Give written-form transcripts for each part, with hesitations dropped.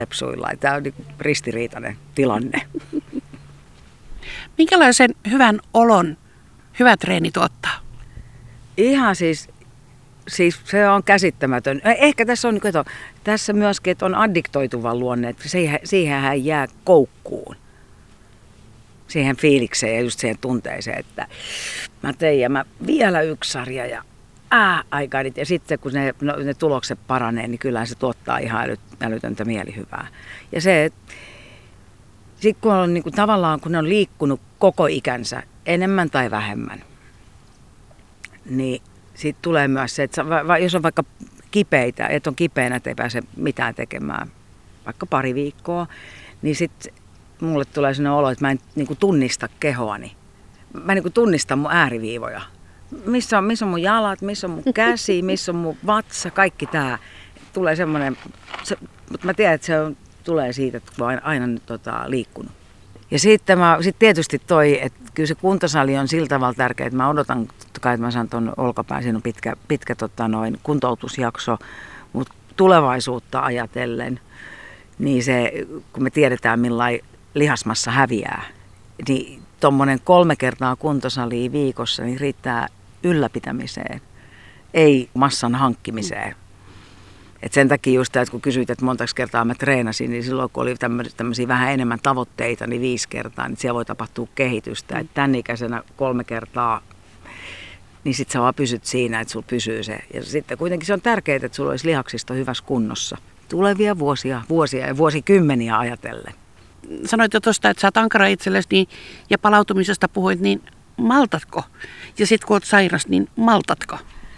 Tämä on ristiriitainen tilanne. Minkälaisen hyvän olon hyvä treeni tuottaa? Ihan siis se on käsittämätön. Ehkä tässä on, tässä myöskin, että on addiktoituva luonne, että siihen hän jää koukkuun. Siihen fiilikseen ja just siihen tunteeseen, että mä tein ja mä vielä yksi sarja ja aikaa. Ja sitten kun ne tulokset paranee, niin kyllähän se tuottaa ihan älytöntä mielihyvää. Ja se, sitten kun on niin kuin, tavallaan, kun ne on liikkunut koko ikänsä enemmän tai vähemmän, niin sitten tulee myös se, että jos on vaikka kipeitä, että on kipeänä, että ei pääse mitään tekemään vaikka pari viikkoa, niin sitten mulle tulee sellainen olo, että mä en niin kuin tunnista kehoani. Mä niin kuin tunnistan mun ääriviivoja. Missä on mun jalat, missä on mun käsi, missä on mun vatsa, kaikki tää. Tulee semmoinen, mutta mä tiedän, että tulee siitä, että kun on aina nyt liikkunut. Ja sitten tietysti että kyllä se kuntosali on sillä tavalla tärkeä, että mä odotan, että mä saan ton olkapään, siinä on pitkä kuntoutusjakso, mutta tulevaisuutta ajatellen, niin se, kun me tiedetään millainen lihasmassa häviää, niin tommonen 3 kertaa kuntosalia viikossa niin riittää ylläpitämiseen, ei massan hankkimiseen. Et sen takia just, että kun kysyit, että montako kertaa mä treenasin, niin silloin kun oli tämmöisiä vähän enemmän tavoitteita, niin 5 kertaa, niin siellä voi tapahtua kehitystä. Että tämän ikäisenä 3 kertaa, niin sit sä vaan pysyt siinä, että sulla pysyy se. Ja sitten kuitenkin se on tärkeää, että sulla olisi lihaksista hyvässä kunnossa. Tulevia vuosia ja vuosikymmeniä ajatellen. Sanoit jo tuosta, että sä oot ankara itsellesi niin, ja palautumisesta puhuit, niin maltatko? Ja sitten kun oot sairas, niin maltatko?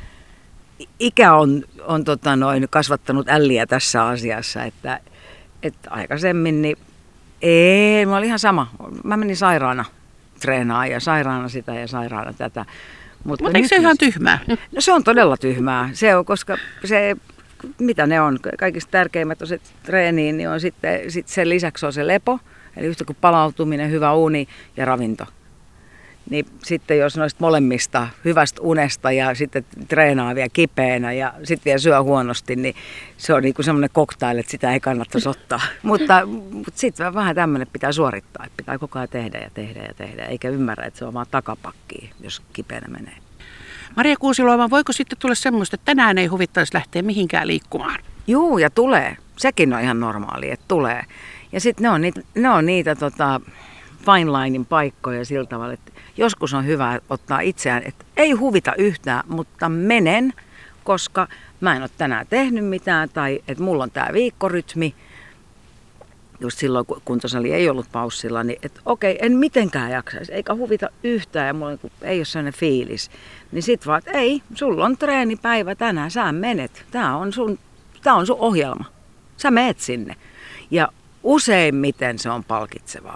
Ikä on kasvattanut älliä tässä asiassa, että aikaisemmin niin mä olin ihan sama. Mä menin sairaana treenaamaan ja sairaana sitä ja sairaana tätä. Mutta eikö se ihan tyhmää? No se on todella tyhmää. Se on, koska se, mitä ne on, kaikista tärkeimmät on se treeniin, niin on sitten sen lisäksi on se lepo, eli yhtä kuin palautuminen, hyvä uni ja ravinto. Niin sitten jos noista molemmista, hyvästä unesta ja sitten treenaa vielä kipeänä ja sitten vielä syö huonosti, niin se on niinku semmoinen cocktail, että sitä ei kannattaisi ottaa. Mutta sitten vähän tämmöinen pitää suorittaa, että pitää koko ajan tehdä, eikä ymmärrä, että se on vaan takapakkia, jos kipeänä menee. Maria Kuusiluoma, voiko sitten tulla semmoista, että tänään ei huvittaisi lähteä mihinkään liikkumaan? Juu, ja tulee. Sekin on ihan normaali, että tulee. Ja sitten ne on niitä fine linein paikkoja sillä tavalla, että joskus on hyvä ottaa itseään, että ei huvita yhtään, mutta menen, koska mä en ole tänään tehnyt mitään tai että mulla on tää viikkorytmi. Just silloin, kun kuntosali ei ollut paussilla, niin että okei, en mitenkään jaksaisi, eikä huvita yhtään ja mulla ei ole sellainen fiilis. Niin sit vaan, että ei, sulla on treenipäivä tänään, sä menet. Tää on sun ohjelma. Sä meet sinne. Ja useimmiten se on palkitsevaa.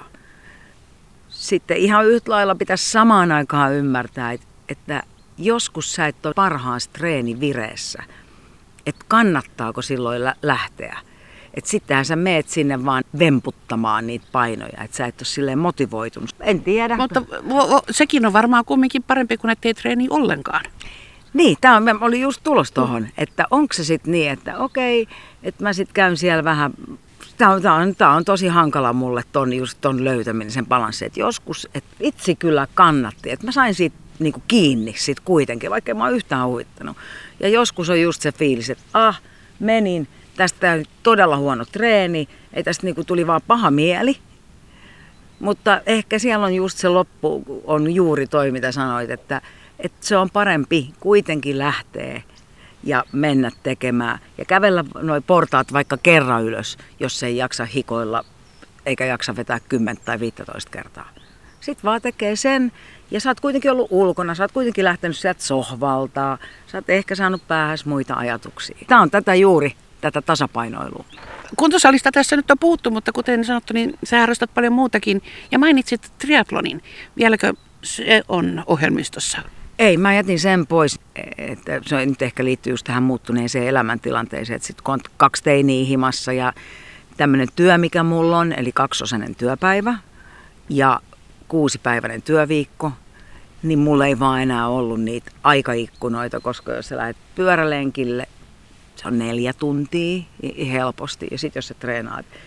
Sitten ihan yhtä lailla pitäisi samaan aikaan ymmärtää, että joskus sä et ole parhaassa treenivireessä. Että kannattaako silloin lähteä. Että sittenhän sä meet sinne vaan vemputtamaan niitä painoja, että sä et ole silleen motivoitunut. En tiedä. Mutta sekin on varmaan kumminkin parempi kuin ettei treeni ollenkaan. Niin, mä olin just tulos tohon, että onko se sitten niin, että okei, että mä sitten käyn siellä vähän. Tämä on tosi hankala mulle ton löytäminen, sen balanssi, että joskus, että itse kyllä kannatti, että mä sain siitä niinku kiinni sit kuitenkin, vaikka mä oon yhtään huvittanut. Ja joskus on just se fiilis, että menin, tästä on todella huono treeni, ei tästä niinku tuli vaan paha mieli. Mutta ehkä siellä on just se loppu, on juuri toi, mitä sanoit, että se on parempi kuitenkin lähteä ja mennä tekemään ja kävellä nuo portaat vaikka kerran ylös, jos ei jaksa hikoilla eikä jaksa vetää 10 tai 15 kertaa. Sitten vaan tekee sen ja sä oot kuitenkin ollut ulkona, sä oot kuitenkin lähtenyt sieltä sohvalta, sä oot ehkä saanut päähäs muita ajatuksia. Tää on tätä tasapainoilua. Kuntosalista tässä nyt on puhuttu, mutta kuten sanottu, niin sä harrastat paljon muutakin ja mainitsit triathlonin. Vieläkö se on ohjelmistossa? Ei, mä jätin sen pois, että se nyt ehkä liittyy just tähän muuttuneeseen elämäntilanteeseen, että sitten kun on 2 teiniä himassa ja tämmöinen työ, mikä mulla on, eli 2-osainen työpäivä ja 6-päiväinen työviikko, niin mulla ei vaan enää ollut niitä aikaikkunoita, koska jos sä lähdet pyörälenkille se on 4 tuntia helposti. Ja sitten jos sä treenaat